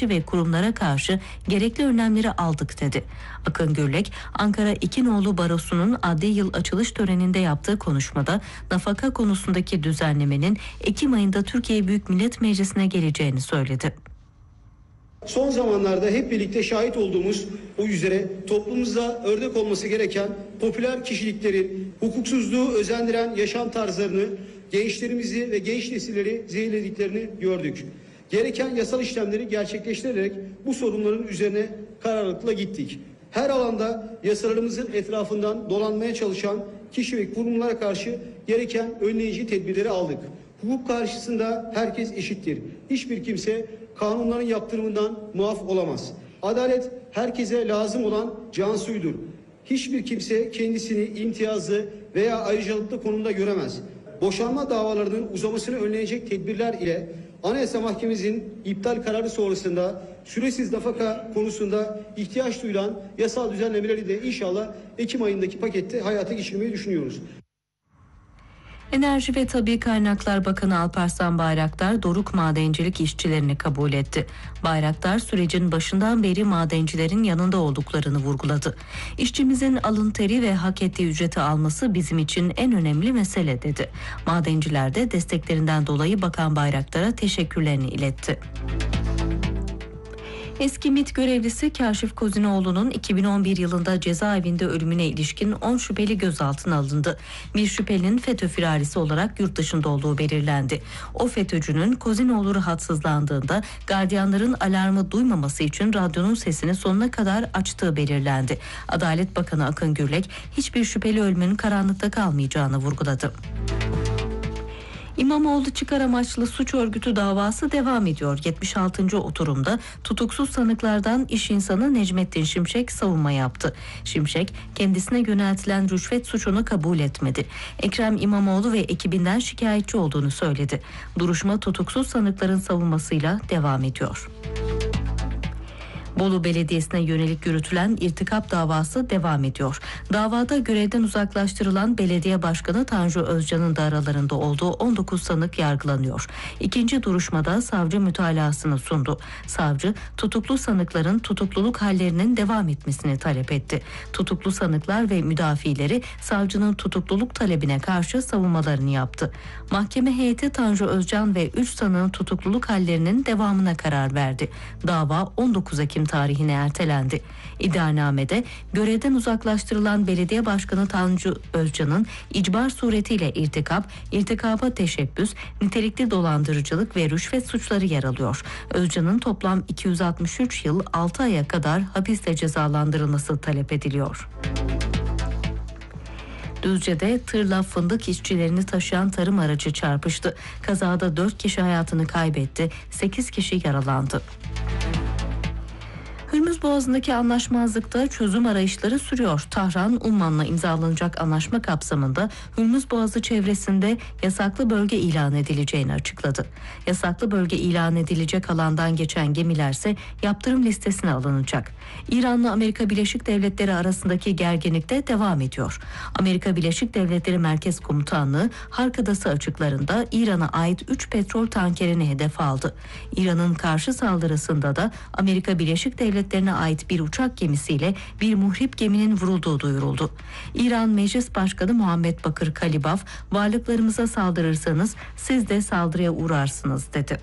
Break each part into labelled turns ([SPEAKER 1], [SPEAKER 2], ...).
[SPEAKER 1] kişi ve kurumlara karşı gerekli önlemleri aldık dedi. Akın Gürlek, Ankara İkinoğlu Barosu'nun adli yıl açılış töreninde yaptığı konuşmada nafaka konusundaki düzenlemenin Ekim ayında Türkiye Büyük Millet Meclisi'ne geleceğini söyledi.
[SPEAKER 2] Son zamanlarda hep birlikte şahit olduğumuz o üzere toplumumuzda örnek olması gereken popüler kişiliklerin hukuksuzluğu özendiren yaşam tarzlarını, gençlerimizi ve genç nesilleri zehirlediklerini gördük. Gereken yasal işlemleri gerçekleştirerek bu sorunların üzerine kararlılıkla gittik. Her alanda yasalarımızın etrafından dolanmaya çalışan kişi ve kurumlara karşı gereken önleyici tedbirleri aldık. Hukuk karşısında herkes eşittir. Hiçbir kimse kanunların yaptırımından muaf olamaz. Adalet herkese lazım olan can suyudur. Hiçbir kimse kendisini imtiyazlı veya ayrıcalıklı konumda göremez. Boşanma davalarının uzamasını önleyecek tedbirler ile Anayasa Mahkememizin iptal kararı sonrasında süresiz nafaka konusunda ihtiyaç duyulan yasal düzenlemeleri de inşallah Ekim ayındaki pakette hayata geçirmeyi düşünüyoruz.
[SPEAKER 1] Enerji ve Tabii Kaynaklar Bakanı Alparslan Bayraktar, Doruk madencilik işçilerini kabul etti. Bayraktar, sürecin başından beri madencilerin yanında olduklarını vurguladı. İşçimizin alın teri ve hak ettiği ücreti alması bizim için en önemli mesele dedi. Madenciler de desteklerinden dolayı Bakan Bayraktar'a teşekkürlerini iletti. Eski MİT görevlisi Kaşif Kozinoğlu'nun 2011 yılında cezaevinde ölümüne ilişkin 10 şüpheli gözaltına alındı. Bir şüphelinin FETÖ firarisi olarak yurt dışında olduğu belirlendi. O FETÖ'cünün Kozinoğlu rahatsızlandığında gardiyanların alarmı duymaması için radyonun sesini sonuna kadar açtığı belirlendi. Adalet Bakanı Akın Gürlek hiçbir şüpheli ölümün karanlıkta kalmayacağını vurguladı. İmamoğlu çıkar amaçlı suç örgütü davası devam ediyor. 76. oturumda tutuksuz sanıklardan iş insanı Necmettin Şimşek savunma yaptı. Şimşek kendisine yöneltilen rüşvet suçunu kabul etmedi. Ekrem İmamoğlu ve ekibinden şikayetçi olduğunu söyledi. Duruşma tutuksuz sanıkların savunmasıyla devam ediyor. Bolu Belediyesi'ne yönelik yürütülen irtikap davası devam ediyor. Davada görevden uzaklaştırılan belediye başkanı Tanju Özcan'ın da aralarında olduğu 19 sanık yargılanıyor. İkinci duruşmada savcı mütalasını sundu. Savcı, tutuklu sanıkların tutukluluk hallerinin devam etmesini talep etti. Tutuklu sanıklar ve müdafileri savcının tutukluluk talebine karşı savunmalarını yaptı. Mahkeme heyeti Tanju Özcan ve 3 sanığın tutukluluk hallerinin devamına karar verdi. Dava 19 Ekim tarihine ertelendi. İddianamede görevden uzaklaştırılan belediye başkanı Tanju Özcan'ın icbar suretiyle irtikaba teşebbüs, nitelikli dolandırıcılık ve rüşvet suçları yer alıyor. Özcan'ın toplam 263 yıl 6 aya kadar hapisle cezalandırılması talep ediliyor. Düzce'de tırla fındık işçilerini taşıyan tarım aracı çarpıştı. Kazada 4 kişi hayatını kaybetti, 8 kişi yaralandı. Hürmüz Boğazı'ndaki anlaşmazlıkta çözüm arayışları sürüyor. Tahran, Umman'la imzalanacak anlaşma kapsamında Hürmüz Boğazı çevresinde yasaklı bölge ilan edileceğini açıkladı. Yasaklı bölge ilan edilecek alandan geçen gemilerse yaptırım listesine alınacak. İran'la Amerika Birleşik Devletleri arasındaki gerginlik de devam ediyor. Amerika Birleşik Devletleri Merkez Komutanlığı Hark Adası açıklarında İran'a ait 3 petrol tankerini hedef aldı. İran'ın karşı saldırısında da Amerika Birleşik Devletlerine ait bir uçak gemisiyle bir muhrip geminin vurulduğu duyuruldu. İran Meclis Başkanı Muhammed Bakır Kalibaf, varlıklarımıza saldırırsanız siz de saldırıya uğrarsınız dedi.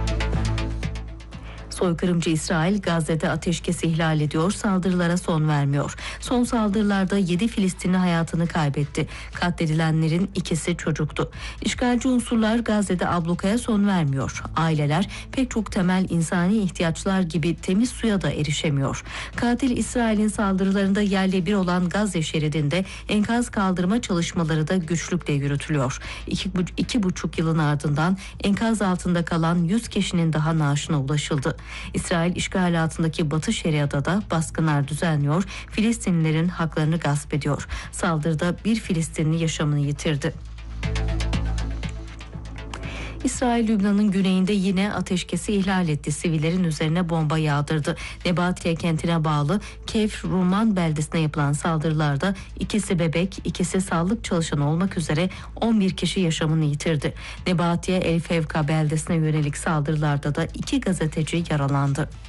[SPEAKER 1] Soykırımcı İsrail Gazze'de ateşkesi ihlal ediyor, saldırılara son vermiyor. Son saldırılarda 7 Filistinli hayatını kaybetti. Katledilenlerin ikisi çocuktu. İşgalci unsurlar Gazze'de ablukaya son vermiyor. Aileler pek çok temel insani ihtiyaçlar gibi temiz suya da erişemiyor. Katil İsrail'in saldırılarında yerle bir olan Gazze şeridinde enkaz kaldırma çalışmaları da güçlükle yürütülüyor. 2,5 yılın ardından enkaz altında kalan 100 kişinin daha naaşına ulaşıldı. İsrail işgali altındaki Batı Şeria'da da baskınlar düzenliyor, Filistinlilerin haklarını gasp ediyor. Saldırıda bir Filistinli yaşamını yitirdi. İsrail, Lübnan'ın güneyinde yine ateşkesi ihlal etti. Sivillerin üzerine bomba yağdırdı. Nebatiye kentine bağlı Keyf Ruman beldesine yapılan saldırılarda ikisi bebek, ikisi sağlık çalışanı olmak üzere 11 kişi yaşamını yitirdi. Nebatiye El Fevka beldesine yönelik saldırılarda da 2 gazeteci yaralandı.